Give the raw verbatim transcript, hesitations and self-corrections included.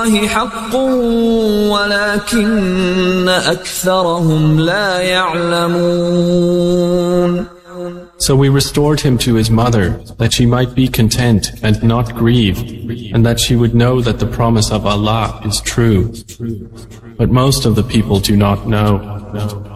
اللَّهِ حَقٌّ وَلَكِنَّ أَكْثَرَهُمْ لَا يَعْلَمُونَ. So we restored him to his mother, that she might be content and not grieve, and that she would know that the promise of Allah is true. But most of the people do not know.